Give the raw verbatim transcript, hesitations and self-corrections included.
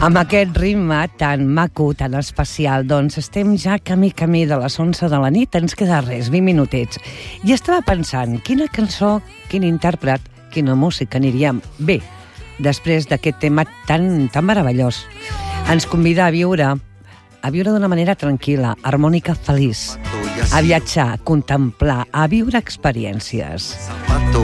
Amb aquest ritme tan maco, tan especial, doncs estem ja camí camí de les onze de la nit, ens queda res, vint minutets. I estava pensant, quina cançó, quin intèrpret, quina música aniríem bé després d'aquest tema tan, tan meravellós. Ens convida a viure, a viure d'una manera tranquil·la, harmònica, feliç, a viatjar, a contemplar, a viure experiències.